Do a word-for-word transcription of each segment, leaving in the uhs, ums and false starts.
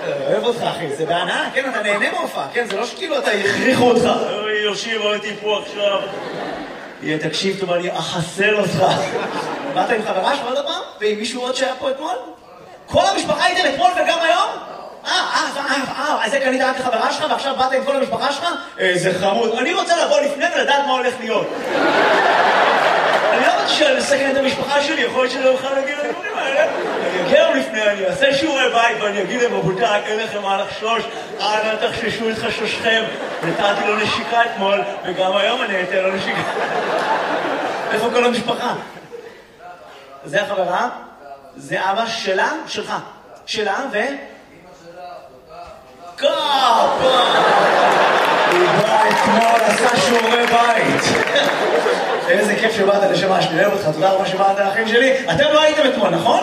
אוהב אותך, אחי, זה בהנאה, כן, אתה נהנה מהופעה, כן, זה לא שכאילו אתה יכריחו אותך. אוי, יושיב אותי פה עכשיו. יהיה, תקשיב טוב, אני אחסל אותך. באת עם חברה שלך עוד פעם? ועם מישהו עוד שהיה פה אתמול? כל המשפחה איתם אתמול וגם היום? אה, אה, אה, אה, אז זה קנית רק לחברה שלך ועכשיו באת עם כל המשפחה שלך? איזה חמוד. אני רוצה לבוא לפני ולדעת מה הולך להיות. אני לא רוצה שאני אסכן את המשפחה שלי, יכול להיות שלא אוכל להגיד לדברים האלה. אני אגיע לפני, אני אעשה שיעורי בית ואני אגיד להם, רבותיי, אין לכם מה לחשוש, אנא תחששו את חששכם. נתתי לו נשיקה אתמול, וגם היום אני אתן לו נשיקה. איפה כל המשפחה? זה החברה? זה אבא שלה? שלך. שלה ו... קאפה! הוא בא אתמול, עשה שיעורי בית. איזה כיף שבאת לשמה, שאני אוהב אותך, תודה רבה שבאת האחים שלי. אתם לא הייתם אתמול, נכון?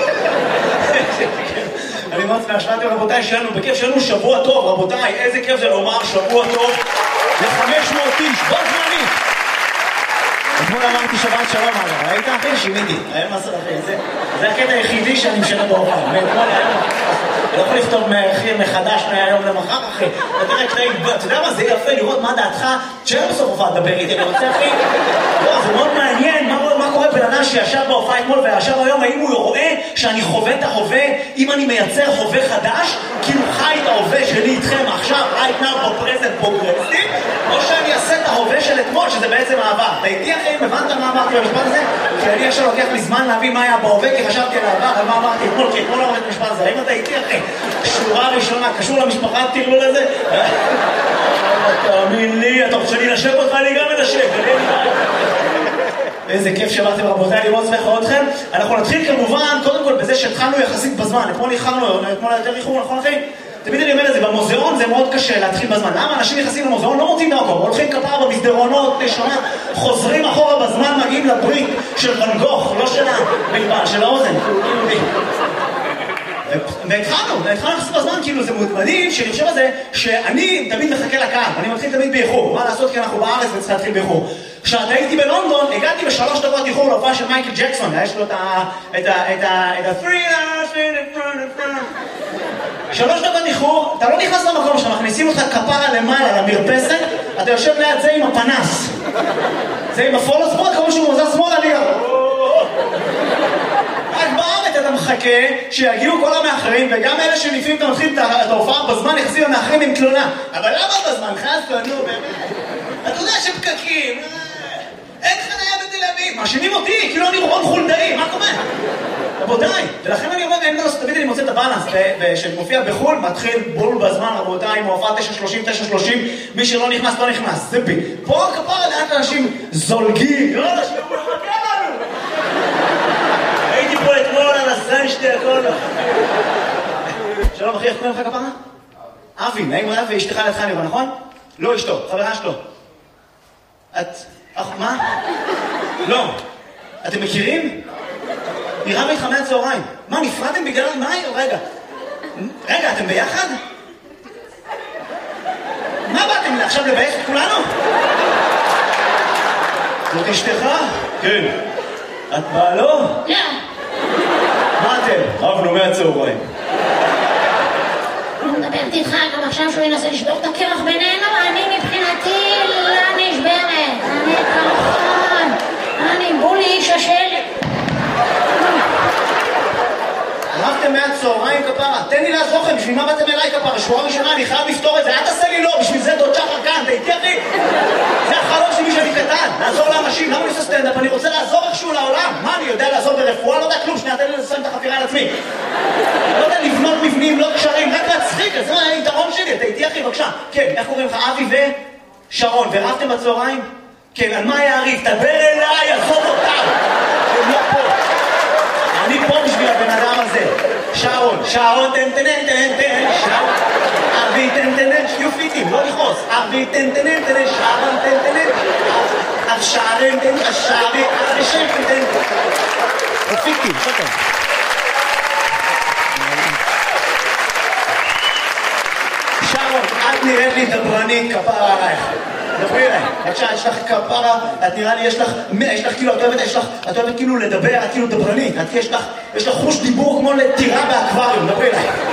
אני מאוד שמח שבאתם, רבותיי, שלנו, בכיף שלנו שבוע טוב, רבותיי, איזה כיף זה לומר שבוע טוב ל-חמש מאות איש, בוא זמני. אתמול אמרתי שבת שלום, אגב, ראית אחי? שימיתי, היה מה לעשות אחי, זה הקטע היחידי שאני משנה בהופעה, ואתמול היום, אני לא יכול לכתוב מחדש מהיום למחר אחי, אתה יודע מה, זה יפה לראות מה דעתך, תשאר בסוף הופעה לדבר איתי, אני רוצה אחי, זה מאוד מעניין, מה קורה בן אדם שישב בהופעה אתמול וישב היום, האם הוא רואה שאני חווה את ההווה, אם אני מייצר הווה חדש, כאילו חי את ההווה שלי איתכם עכשיו, right now, present, progressive, או שאני אעשה את ההווה של אתמול, שזה בעצם העבר. אתה איתי אחי, הבנת מה אמרתי במשפט הזה? כי אני עכשיו לוקח לי זמן להבין מה היה בהווה, כי חשבתי על העבר, על מה אמרתי אתמול, כי אתמול לא אמרתי את המשפט הזה. האם אתה איתי אחי? שורה ראשונה, קשור למשפחה, תראו לזה? תאמין לי, אתה רוצה להינשק אותך, אני גם מנשק. איזה כיף שבאתם רבותיי, אני מאוד שמח אתכם. אנחנו נתחיל כמובן, קודם כל בזה שהתחלנו יחסית בזמן. אתמול איחרנו, אתמול יותר איחור, נכון אחי? תמיד אני אומר את זה, במוזיאון זה מאוד קשה להתחיל בזמן. למה אנשים נכנסים למוזיאון לא מוצאים את המקום? הולכים כפרה במסדרונות, נשמה, חוזרים אחורה בזמן, מגיעים לברית של ואן גוך, לא של הבלבן, של האוזן. והתחלנו, והתחלנו נכנסים בזמן, כאילו זה מדהים, שאני חושב על זה, שאני תמיד מחכה לקהל, אני מתחיל תמיד באיחור. מה לעשות? כי אנחנו בארץ וצריך להתחיל באיחור. כשאתה הייתי בלונדון, הגעתי בשלוש דקות איחור להופעה של מייקל ג'קסון, יש לו את ה... את ה... את ה... את ה... שלוש דקות איחור, אתה לא נכנס למקום שלך, מכניסים אותך כפרה למעלה, למרפסת, אתה יושב ליד זה עם הפנס. זה עם הפולו ספורט, כמו שהוא מוזר שמאלה לי. רק בארץ אתה מחכה שיגיעו כל המאחרים, וגם אלה שלפעמים אתה מתחיל את ההופעה בזמן, יחזיו המאחרים עם תלונה. אבל למה בזמן? חסקו, נו באמת. אתה יודע שפקקים, אין חניה בתל אביב, מאשימים אותי, כאילו אני רון חולדאי, מה קורה? רבותיי, ולכן אני אומר, אין דרס, תמיד אני מוצא את הבאלנס, שמופיע בחול, מתחיל בול בזמן, רבותיי, מופע תשע שלושים, תשע שלושים, מי שלא נכנס, לא נכנס, זה בי. פה כפרה לאט אנשים זולגים, לא יודע שהוא מחכה לנו. הייתי פה אתמול על הזן שתי הכל. שלום אחי, איך קוראים לך כפרה? אבי, נעים מאוד, ואשתך לידך אני רואה, נכון? לא אשתו, חברה שלו. את... מה? לא. אתם מכירים? נראה איתך מהצהריים. מה, נפרדתם בגלל... מה? רגע. רגע, אתם ביחד? מה באתם עכשיו לבייש את כולנו? זאת אשתך? כן. את באה לא? לא. מה אתם? רבנו מהצהריים. אני מדברת איתך גם עכשיו שהוא ינסה לשבור את הקרח בינינו, אני מבחינתי לא נשברת. אני כרחון. אני בולי איש השל. רבתם מהצהריים כפרה, תן לי לעזור לכם, בשביל מה באתם אליי כפרה? שורה ראשונה, אני חייב לפתור את זה, אל תעשה לי לא, בשביל זה דוד שחר כאן, אתה איתי אחי? זה החלום שלי שאני קטן, לעזור לאנשים, למה אני עושה סטנדאפ? אני רוצה לעזור איכשהו לעולם. מה, אני יודע לעזור ברפואה? לא יודע כלום, שנייה, תן לי לסיים את החפירה על עצמי. לא יודע לבנות מבנים, לא קשרים, רק להצחיק, זה היתרון שלי, אתה איתי אחי, בבקשה. כן, איך קוראים לך? אבי ושרון, ורבתם בצהריים? כן, על מה יעריף? תדבר אליי, עזוב אותם. הם לא פה. אני פה בשביל הבן אדם הזה. שרון, שרון, תן תן תן תן, שרון. אבי תן תן תן, שיהיו פיטים, לא לכעוס. אבי תן תן תן, שרון תן תן תן. השרון תן, השרון, השרון תן. פיטים, שוקר. שרון, את נראית לי דברנית כפרה עלייך. דברי אליי, בבקשה, יש לך כפרה, את נראה לי, יש לך, יש לך כאילו, את אוהבת, יש לך, את אוהבת כאילו לדבר, את כאילו דברנית, את יש לך, יש לך חוש דיבור כמו לטירה באקווריום, דברי אליי.